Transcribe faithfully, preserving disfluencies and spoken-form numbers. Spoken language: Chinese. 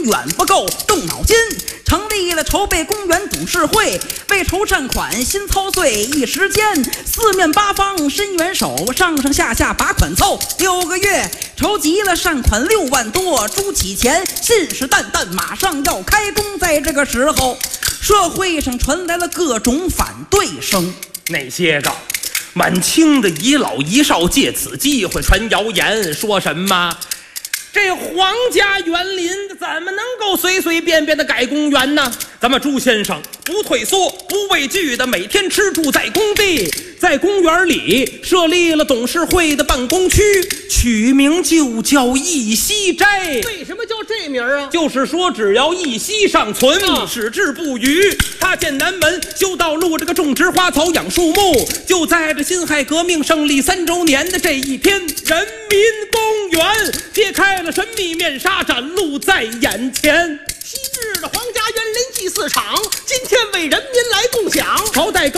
远不够动脑筋，成立了筹备公园董事会，为筹善款心操碎，一时间四面八方伸援手，上上下下把款凑，六个月筹集了善款六万多，朱启贤信誓旦旦马上要开工。在这个时候，社会上传来了各种反对声， 哪些个？满清的遗老遗少借此机会传谣言，说什么这皇家园林怎么能够随随便便的改公园呢？咱们朱先生不退缩不畏惧的每天吃住在工地，在公园里设立了董事会的办公区，取名就叫义熙斋。 为什么叫这名啊？ 就是说只要义熙尚存， 啊、 矢志不渝，搭建南门修道路，这个种植花草养树木，就在这辛亥革命胜利三周年的这一天，人民公园揭开了神秘面纱，展露在眼前。 昔日的皇家园林祭祀场，今天为人民来共享。 朝代更